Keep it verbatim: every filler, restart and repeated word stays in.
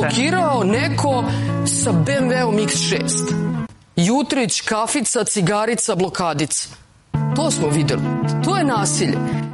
blokirao neko sa be em veom iks šest. Jutrić, kafica, cigarica, blokadica. To smo videli. To je nasilje.